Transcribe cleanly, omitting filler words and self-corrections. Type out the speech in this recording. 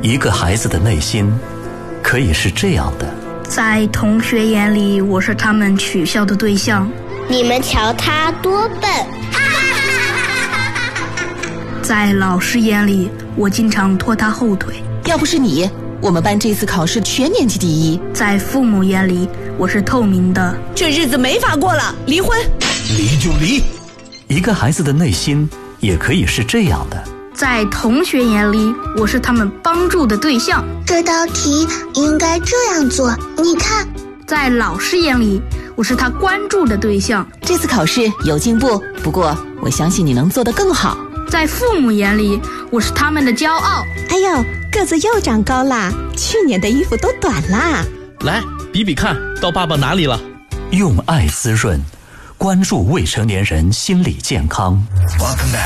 一个孩子的内心可以是这样的： 在同学眼里，我是他们取笑的对象。 你们瞧他多笨！ 在老师眼里，我经常拖他后腿。 要不是你，我们班这次考试全年级第一。 在父母眼里，我是透明的。 这日子没法过了，离婚！ 离就离。 一个孩子的内心也可以是这样的： 在同学眼里，我是他们帮助的对象。 这道题应该这样做，你看。 在老师眼里，我是他关注的对象。 这次考试有进步，不过我相信你能做得更好。 在父母眼里，我是他们的骄傲。 哎呦，个子又长高啦，去年的衣服都短啦。 来比比看，到爸爸哪里了？ 用爱滋润，关注未成年人心理健康。